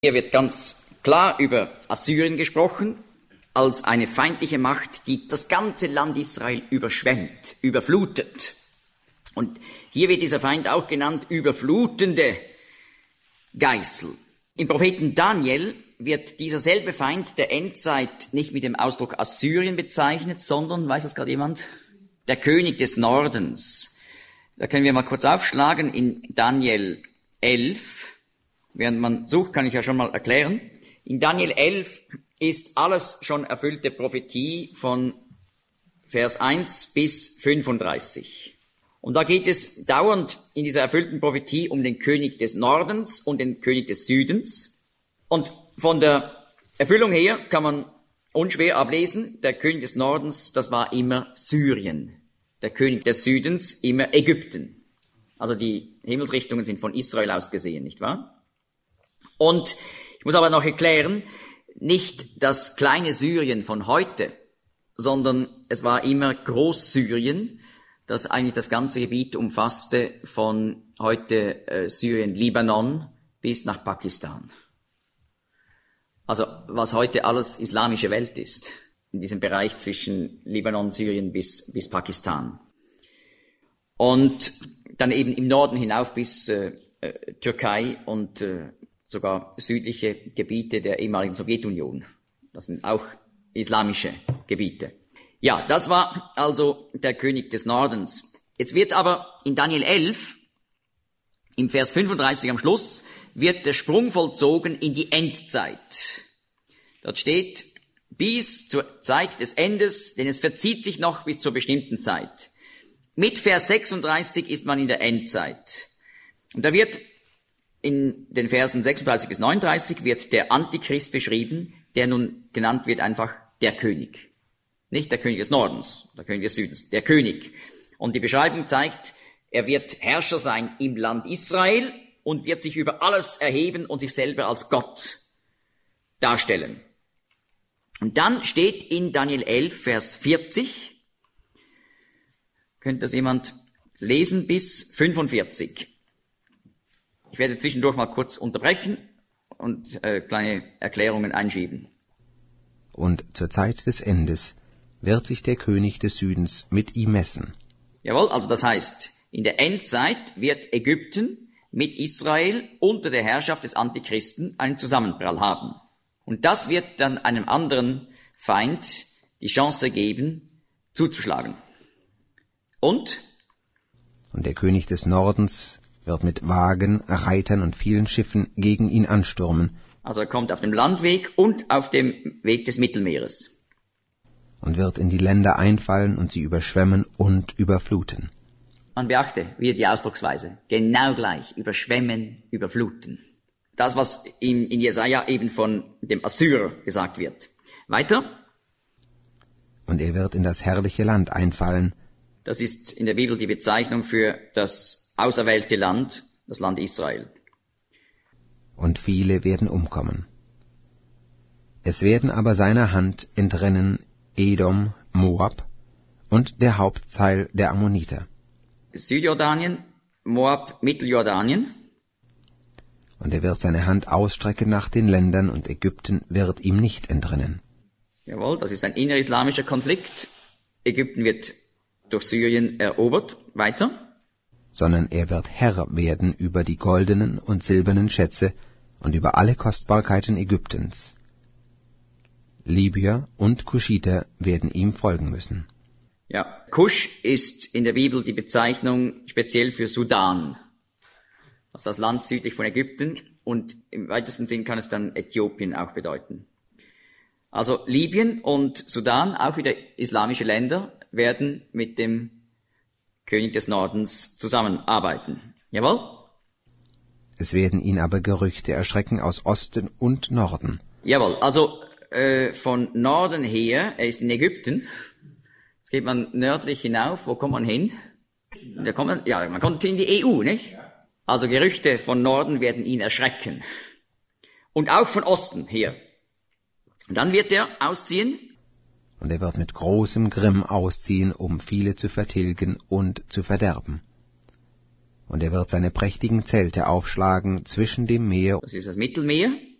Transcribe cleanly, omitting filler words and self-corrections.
Hier wird ganz klar über Assyrien gesprochen, als eine feindliche Macht, die das ganze Land Israel überschwemmt, überflutet. Und hier wird dieser Feind auch genannt überflutende Geißel. Im Propheten Daniel wird dieser selbe Feind der Endzeit nicht mit dem Ausdruck Assyrien bezeichnet, sondern, weiß das gerade jemand? Der König des Nordens. Da können wir mal kurz aufschlagen in Daniel 11. Während man sucht, kann ich ja schon mal erklären. In Daniel 11 ist alles schon erfüllte Prophetie von Vers 1 bis 35. Und da geht es dauernd in dieser erfüllten Prophetie um den König des Nordens und den König des Südens. Und von der Erfüllung her kann man unschwer ablesen, der König des Nordens, das war immer Syrien. Der König des Südens immer Ägypten. Also die Himmelsrichtungen sind von Israel aus gesehen, nicht wahr? Und ich muss aber noch erklären, nicht das kleine Syrien von heute, sondern es war immer Großsyrien, das eigentlich das ganze Gebiet umfasste von heute Syrien, Libanon bis nach Pakistan. Also was heute alles islamische Welt ist, in diesem Bereich zwischen Libanon, Syrien bis Pakistan. Und dann eben im Norden hinauf bis Türkei und sogar südliche Gebiete der ehemaligen Sowjetunion. Das sind auch islamische Gebiete. Ja, das war also der König des Nordens. Jetzt wird aber in Daniel 11, im Vers 35 am Schluss, wird der Sprung vollzogen in die Endzeit. Dort steht, bis zur Zeit des Endes, denn es verzieht sich noch bis zur bestimmten Zeit. Mit Vers 36 ist man in der Endzeit. Und da wird in den Versen 36 bis 39 wird der Antichrist beschrieben, der nun genannt wird einfach der König. Nicht der König des Nordens, der König des Südens, der König. Und die Beschreibung zeigt, er wird Herrscher sein im Land Israel und wird sich über alles erheben und sich selber als Gott darstellen. Und dann steht in Daniel 11, Vers 40, könnte das jemand lesen, bis 45. Ich werde zwischendurch mal kurz unterbrechen und kleine Erklärungen einschieben. Und zur Zeit des Endes wird sich der König des Südens mit ihm messen. Jawohl, also das heißt, in der Endzeit wird Ägypten mit Israel unter der Herrschaft des Antichristen einen Zusammenprall haben. Und das wird dann einem anderen Feind die Chance geben, zuzuschlagen. Und der König des Nordens wird mit Wagen, Reitern und vielen Schiffen gegen ihn anstürmen. Also er kommt auf dem Landweg und auf dem Weg des Mittelmeeres. Und wird in die Länder einfallen und sie überschwemmen und überfluten. Man beachte wieder die Ausdrucksweise. Genau gleich. Überschwemmen, überfluten. Das, was in Jesaja eben von dem Assyrer gesagt wird. Weiter. Und er wird in das herrliche Land einfallen. Das ist in der Bibel die Bezeichnung für das auserwählte Land, das Land Israel. Und viele werden umkommen. Es werden aber seiner Hand entrennen Edom, Moab und der Hauptteil der Ammoniter. Südjordanien, Moab, Mitteljordanien. Und er wird seine Hand ausstrecken nach den Ländern, und Ägypten wird ihm nicht entrennen. Jawohl, das ist ein innerislamischer Konflikt. Ägypten wird durch Syrien erobert. Weiter. Sondern er wird Herr werden über die goldenen und silbernen Schätze und über alle Kostbarkeiten Ägyptens. Libyer und Kuschiter werden ihm folgen müssen. Ja, Kusch ist in der Bibel die Bezeichnung speziell für Sudan. Also das Land südlich von Ägypten, und im weitesten Sinn kann es dann Äthiopien auch bedeuten. Also Libyen und Sudan, auch wieder islamische Länder, werden mit dem König des Nordens zusammenarbeiten. Jawohl? Es werden ihn aber Gerüchte erschrecken aus Osten und Norden. Jawohl, also von Norden her, er ist in Ägypten. Jetzt geht man nördlich hinauf, wo kommt man hin? Man kommt in die EU, nicht? Also Gerüchte von Norden werden ihn erschrecken. Und auch von Osten her. Und dann wird er ausziehen. Und er wird mit großem Grimm ausziehen, um viele zu vertilgen und zu verderben. Und er wird seine prächtigen Zelte aufschlagen zwischen dem Meer, das ist das Mittelmeer,